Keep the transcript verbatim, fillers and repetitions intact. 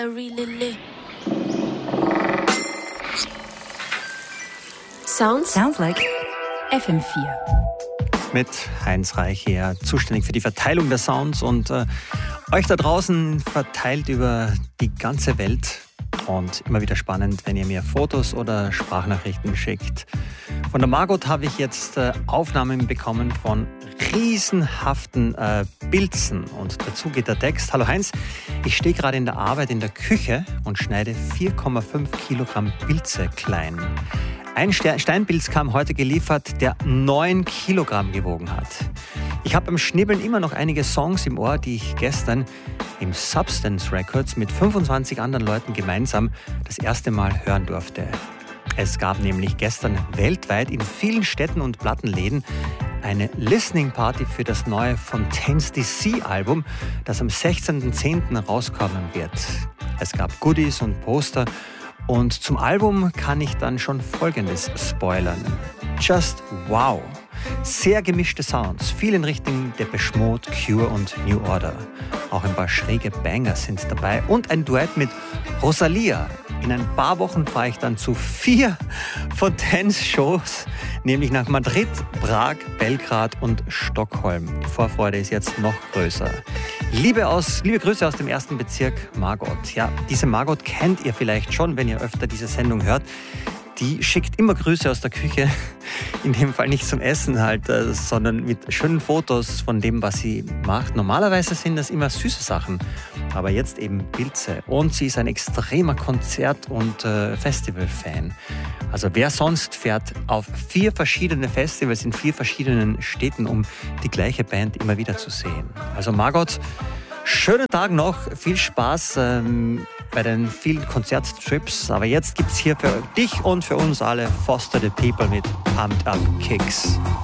Sounds? Sounds like F M vier. Mit Heinz Reich hier, zuständig für die Verteilung der Sounds und äh, euch da draußen verteilt über die ganze Welt. Und immer wieder spannend, wenn ihr mir Fotos oder Sprachnachrichten schickt. Von der Margot habe ich jetzt äh, Aufnahmen bekommen von riesenhaften äh, Pilzen. Und dazu geht der Text. Hallo Heinz, ich stehe gerade in der Arbeit in der Küche und schneide vier Komma fünf Kilogramm Pilze klein. Ein Steinpilz kam heute geliefert, der neun Kilogramm gewogen hat. Ich habe beim Schnibbeln immer noch einige Songs im Ohr, die ich gestern im Substance Records mit fünfundzwanzig anderen Leuten gemeinsam das erste Mal hören durfte. Es gab nämlich gestern weltweit in vielen Städten und Plattenläden eine Listening Party für das neue Fontaines D C Album, das am sechzehnten zehnten rauskommen wird. Es gab Goodies und Poster. Und zum Album kann ich dann schon Folgendes spoilern. Just wow! Sehr gemischte Sounds, viel in Richtung Depeche Mode, Cure und New Order. Auch ein paar schräge Banger sind dabei und ein Duett mit Rosalia. In ein paar Wochen fahre ich dann zu vier Fontaines-Shows, nämlich nach Madrid, Prag, Belgrad und Stockholm. Die Vorfreude ist jetzt noch größer. Liebe, aus, liebe Grüße aus dem ersten Bezirk, Margot. Ja, diese Margot kennt ihr vielleicht schon, wenn ihr öfter diese Sendung hört. Die schickt immer Grüße aus der Küche, in dem Fall nicht zum Essen halt, sondern mit schönen Fotos von dem, was sie macht. Normalerweise sind das immer süße Sachen, aber jetzt eben Pilze. Und sie ist ein extremer Konzert- und äh, Festival-Fan. Also wer sonst fährt auf vier verschiedene Festivals in vier verschiedenen Städten, um die gleiche Band immer wieder zu sehen. Also Margot, schönen Tag noch, viel Spaß ähm, bei den vielen Konzerttrips. Aber jetzt gibt's hier für dich und für uns alle Foster the People mit Pumped Up Kicks.